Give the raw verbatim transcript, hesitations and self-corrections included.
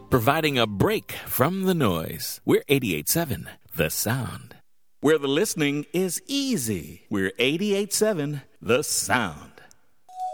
providing a break from the noise. We're eighty-eight point seven, The Sound. Where the listening is easy. We're eighty-eight point seven, The Sound.